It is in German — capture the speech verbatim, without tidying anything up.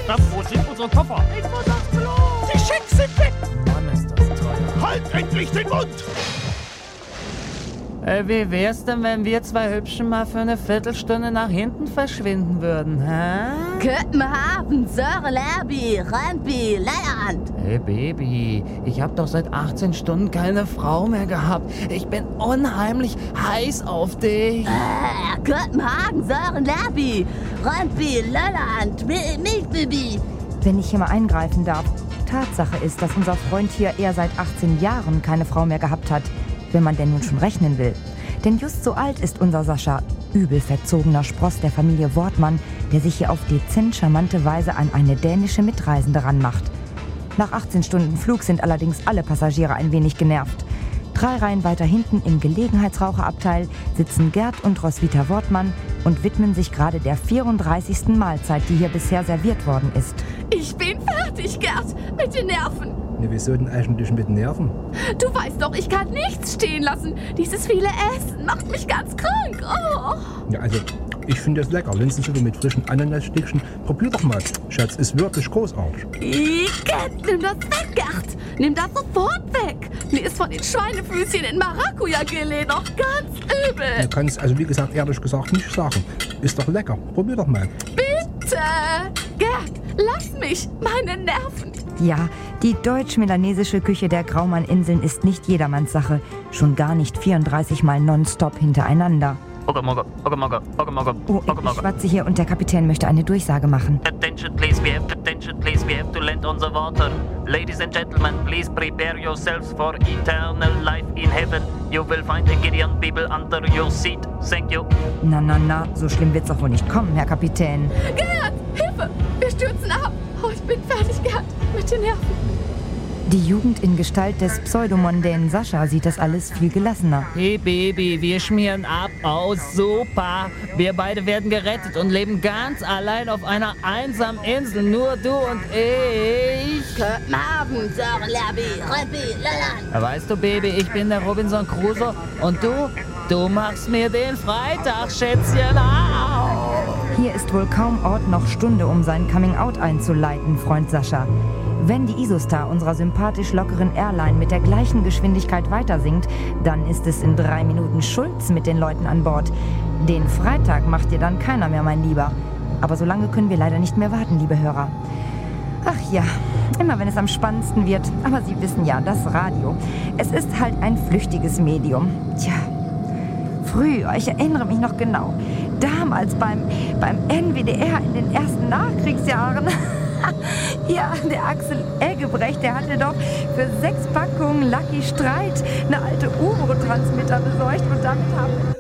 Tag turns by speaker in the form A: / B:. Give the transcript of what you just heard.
A: Stopp, wo sind unsere Koffer? Ich muss aufs Klo. Die Schecks sind weg.
B: Mann, ist das teuer.
A: Halt endlich den Mund.
B: Äh, wie wär's denn, wenn wir zwei Hübschen mal für eine Viertelstunde nach hinten verschwinden würden, hä?
C: Köpenhagen, Sörenlerby, Randby, Leierland.
B: Hey Baby, ich hab doch seit achtzehn Stunden keine Frau mehr gehabt. Ich bin unheimlich heiß auf dich.
C: Äh, Köpenhagen, Sörenlerby, Randby, Leierland, Milchbaby.
D: Wenn ich hier mal eingreifen darf. Tatsache ist, dass unser Freund hier eher seit achtzehn Jahren keine Frau mehr gehabt hat. Wenn man denn nun schon rechnen will. Denn just so alt ist unser Sascha, übel verzogener Spross der Familie Wortmann, der sich hier auf dezent charmante Weise an eine dänische Mitreisende ranmacht. Nach achtzehn Stunden Flug sind allerdings alle Passagiere ein wenig genervt. Drei Reihen weiter hinten im Gelegenheitsraucherabteil sitzen Gerd und Roswitha Wortmann und widmen sich gerade der vierunddreißigsten Mahlzeit, die hier bisher serviert worden ist.
E: Ich bin fertig, Gerd, mit den Nerven.
F: Ne, wieso denn eigentlich mit Nerven?
E: Du weißt doch, ich kann nichts stehen lassen. Dieses viele Essen macht mich ganz krank. Oh.
F: Ja, also, ich finde das lecker. Linsensuppe mit frischen Ananasstückchen. Probier doch mal. Schatz, ist wirklich großartig.
E: Gerd, nimm das weg, Gerd. Nimm das sofort weg. Mir ist von den Schweinefüßchen in Maracuja-Gelee noch ganz übel.
F: Du kannst also, wie gesagt, ehrlich gesagt nicht sagen. Ist doch lecker. Probier doch mal.
E: Bitte. Gerd, lass mich. Meine Nerven.
D: Ja, die deutsch-melanesische Küche der Graumann-Inseln ist nicht jedermanns Sache. Schon gar nicht vierunddreißig Mal nonstop hintereinander.
B: Oga moga, oga moga, oga moga,
D: Oh,
B: oga
D: ich
B: moga.
D: schwatze hier und der Kapitän möchte eine Durchsage machen.
B: Attention please, we have attention please, we have to land on the water. Ladies and gentlemen, please prepare yourselves for eternal life in heaven. You will find a Gideon Bibel under your seat. Thank you.
D: Na, na, na, so schlimm wird's doch wohl nicht kommen, Herr Kapitän.
E: Gerd, Hilfe. Wir stürzen ab. Oh, ich bin fertig, Gerd, mit den Nerven.
D: Die Jugend in Gestalt des pseudomondänen Sascha sieht das alles viel gelassener.
B: Hey Baby, wir schmieren ab. Oh, super. Wir beide werden gerettet und leben ganz allein auf einer einsamen Insel. Nur du und ich.
C: Köpenhagen, Sörenlerby, Randby, Leierland.
B: Weißt du, Baby, ich bin der Robinson Crusoe und du, du machst mir den Freitag, Schätzchen. Au.
D: Hier ist wohl kaum Ort noch Stunde, um sein Coming-out einzuleiten, Freund Sascha. Wenn die Isostar unserer sympathisch lockeren Airline mit der gleichen Geschwindigkeit weitersinkt, dann ist es in drei Minuten Schulz mit den Leuten an Bord. Den Freitag macht dir dann keiner mehr, mein Lieber. Aber so lange können wir leider nicht mehr warten, liebe Hörer. Ach ja, immer wenn es am spannendsten wird. Aber Sie wissen ja, das Radio. Es ist halt ein flüchtiges Medium. Tja, früher, ich erinnere mich noch genau, damals beim, beim N W D R in den ersten Nachkriegsjahren. Ja, der Axel Eggebrecht, der hatte doch für sechs Packungen Lucky Streit eine alte U-Boot-Transmitter besorgt und damit haben...